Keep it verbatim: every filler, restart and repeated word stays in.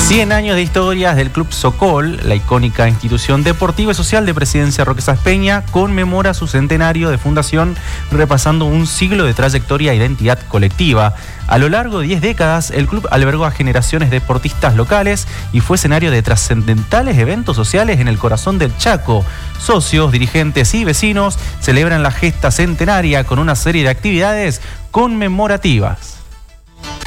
cien años de historias del Club Sokol, la icónica institución deportiva y social de Presidencia Roque Sáenz Peña, conmemora su centenario de fundación, repasando un siglo de trayectoria e identidad colectiva. A lo largo de diez décadas, el club albergó a generaciones de deportistas locales y fue escenario de trascendentales eventos sociales en el corazón del Chaco. Socios, dirigentes y vecinos celebran la gesta centenaria con una serie de actividades conmemorativas.